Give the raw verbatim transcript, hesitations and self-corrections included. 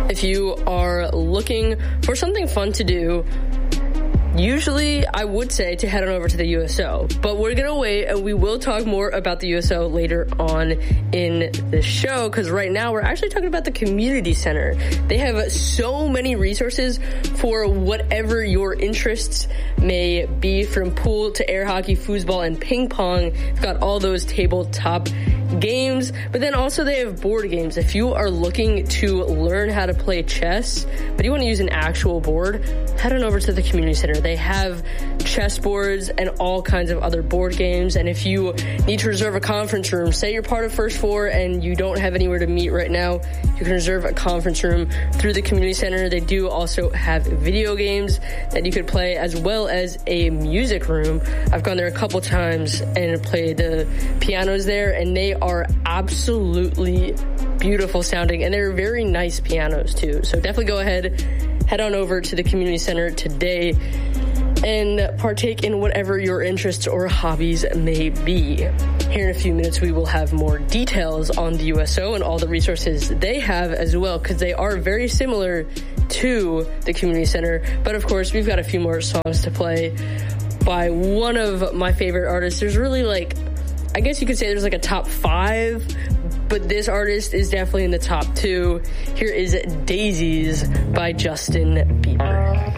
If you are looking for something fun to do, usually I would say to head on over to the U S O, but we're going to wait and we will talk more about the U S O later on in the show, because right now we're actually talking about the community center. They have so many resources for whatever your interests may be, from pool to air hockey, foosball, and ping pong. They've got all those tabletop games, but then also they have board games. If you are looking to learn how to play chess, but you want to use an actual board, head on over to the community center. They have chess boards and all kinds of other board games. And if you need to reserve a conference room, say you're part of First Four and you don't have anywhere to meet right now, you can reserve a conference room through the community center. They do also have video games that you could play, as well as a music room. I've gone there a couple times and played the pianos there, and they are absolutely beautiful sounding, and they're very nice pianos too. So definitely go ahead, head on over to the community center today and partake in whatever your interests or hobbies may be. Here in a few minutes, we will have more details on the U S O and all the resources they have as well, because they are very similar to the community center. But of course, we've got a few more songs to play by one of my favorite artists. There's really like, I guess you could say there's like a top five, but this artist is definitely in the top two. Here is Daisies by Justin Bieber.